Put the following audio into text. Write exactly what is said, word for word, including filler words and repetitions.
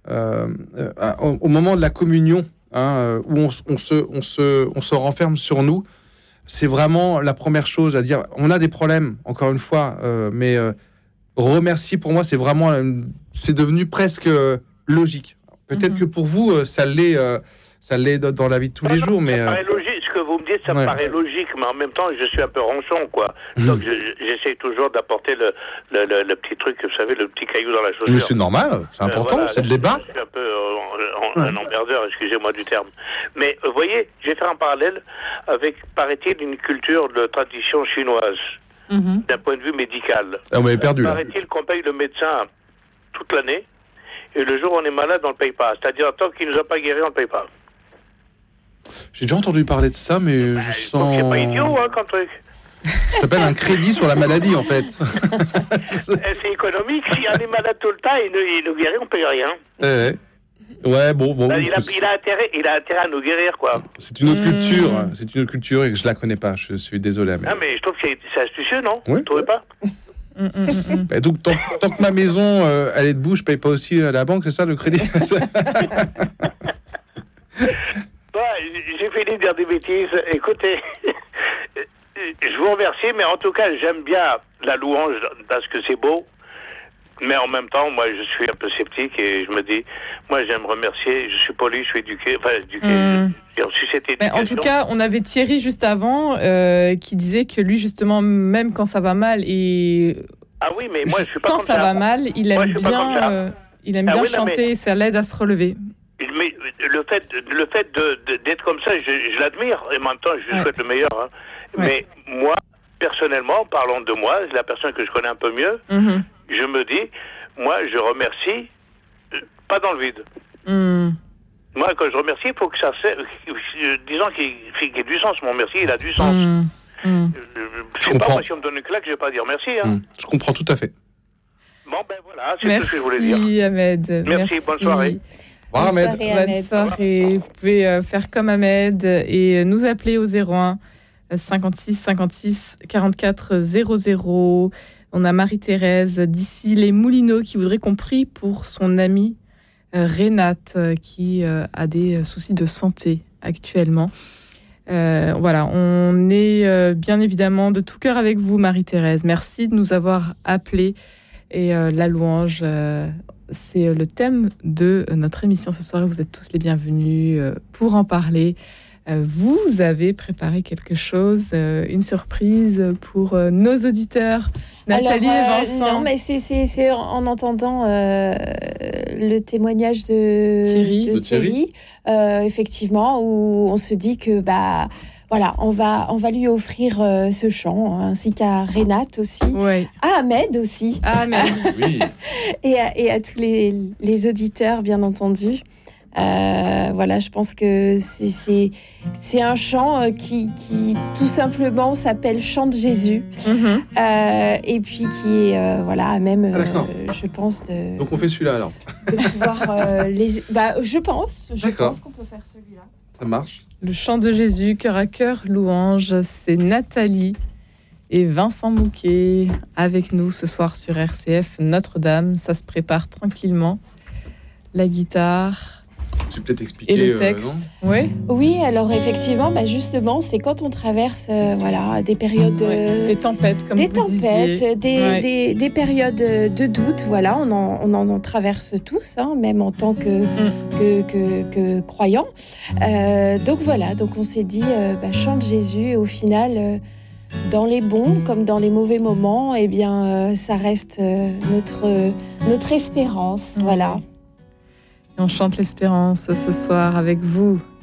euh, euh, au, au moment de la communion, hein, où on, on, se, on, se, on se renferme sur nous. C'est vraiment la première chose à dire. On a des problèmes, encore une fois, euh, mais euh, remercier pour moi, c'est vraiment, c'est devenu presque logique. Peut-être mm-hmm. que pour vous, ça l'est, euh, ça l'est dans la vie de tous les jours, mais. Ça paraît logique. Ce que vous me dites, ça ouais. me paraît logique, mais en même temps, je suis un peu ronchon, quoi. Donc, je, j'essaie toujours d'apporter le, le, le, le petit truc, vous savez, le petit caillou dans la chaussure. Mais c'est normal, c'est important, euh, voilà, c'est le débat. Je suis un peu euh, en, en, un emmerdeur, excusez-moi du terme. Mais vous voyez, je vais faire un parallèle avec, paraît-il, une culture de tradition chinoise, mm-hmm. d'un point de vue médical. Ah, on m'avait perdu, là. Paraît-il qu'on paye le médecin toute l'année, et le jour où on est malade, on ne le paye pas. C'est-à-dire, tant qu'il ne nous a pas guéri, on ne le paye pas. J'ai déjà entendu parler de ça, mais bah, je sens... C'est pas idiot, hein, comme truc. Ça s'appelle un crédit sur la maladie, en fait. C'est économique. Si on est malade tout le temps, il nous, il nous guérit, on ne paye rien. Ouais, ouais bon... bon bah, il, a, il, a intérêt, il a intérêt à nous guérir, quoi. C'est une autre mmh. culture. C'est une autre culture et que je ne la connais pas. Je suis désolé. Mais... Ah, mais je trouve que c'est, c'est astucieux, non? Oui. Vous ne trouvez pas? Mmh, mmh, mmh. Bah, donc, tant, tant que ma maison, euh, elle est debout, je ne paye pas aussi à la banque, c'est ça, le crédit? Bah, j'ai fini de dire des bêtises. Écoutez, je vous remercie, mais en tout cas, j'aime bien la louange parce que c'est beau. Mais en même temps, moi, je suis un peu sceptique et je me dis, moi, j'aime remercier. Je suis poli, je suis éduqué. Enfin, éduqué. Mmh. J'ai reçu cette éducation. En tout cas, on avait Thierry juste avant euh, qui disait que lui, justement, même quand ça va mal et ah oui, mais moi, je suis pas quand comme ça ça. va mal, il aime moi, bien, euh, il aime ah bien oui, chanter. Non, mais... Ça l'aide à se relever. Mais le fait, le fait de, de, d'être comme ça, je, je l'admire et en même temps, je lui ouais. souhaite le meilleur. Hein. Ouais. Mais moi, personnellement, parlons de moi, c'est la personne que je connais un peu mieux, mm-hmm. je me dis, moi, je remercie, euh, pas dans le vide. Mm. Moi, quand je remercie, il faut que ça serve, disons qu'il, qu'il ait du sens. Mon merci, il a du sens. Mm. Mm. Je, je sais pas, moi, si on me donne une claque, je vais pas dire merci. Hein. Mm. Je comprends tout à fait. Bon, ben voilà, c'est merci, tout ce que je voulais dire. Merci, Ahmed. Merci, merci, bonne soirée. Bonne soirée, Ahmed. Bonne soirée. Vous pouvez euh, faire comme Ahmed et nous appeler au zéro un cinquante-six cinquante-six quarante-quatre zéro zéro. On a Marie-Thérèse d'ici les Moulineaux qui voudrait qu'on prie pour son amie euh, Renate euh, qui euh, a des soucis de santé actuellement. Euh, voilà, on est euh, bien évidemment de tout cœur avec vous, Marie-Thérèse. Merci de nous avoir appelés et euh, la louange... Euh, c'est le thème de notre émission ce soir. Vous êtes tous les bienvenus pour en parler. Vous avez préparé quelque chose, une surprise pour nos auditeurs, Nathalie Alors, euh, et Vincent. Non, mais c'est, c'est, c'est en entendant euh, le témoignage de Thierry, de de Thierry, Thierry. Euh, effectivement, où on se dit que bah voilà, on va, on va lui offrir euh, ce chant, ainsi qu'à Renate aussi, ouais. à Ahmed aussi, à Ahmed. Oui. et, à, et à tous les, les auditeurs, bien entendu. Euh, voilà, je pense que c'est, c'est, c'est un chant qui, qui, tout simplement, s'appelle Chant de Jésus, mm-hmm. euh, et puis qui est, euh, voilà, même, ah, euh, je pense, de... Donc on fait celui-là, alors de pouvoir euh, les... Bah, je pense, je D'accord. pense qu'on peut faire celui-là. Ça marche. Le chant de Jésus, cœur à cœur, louange, c'est Nathalie et Vincent Mouquet avec nous ce soir sur R C F Notre-Dame. Ça se prépare tranquillement. La guitare... Tu peux peut-être expliquer et le texte. Euh, oui. Oui, alors effectivement, bah justement, c'est quand on traverse euh, voilà, des périodes... Ouais, des tempêtes, comme des vous tempêtes, disiez. Des, ouais. des, des périodes de doute, voilà, on en, on en traverse tous, hein, même en tant que, mm. que, que, que croyants. Euh, donc voilà, donc on s'est dit, euh, bah, chante Jésus, et au final... Euh, dans les bons comme dans les mauvais moments, eh bien, euh, ça reste euh, notre, euh, notre espérance, mmh. voilà. Et on chante l'espérance ce soir avec vous,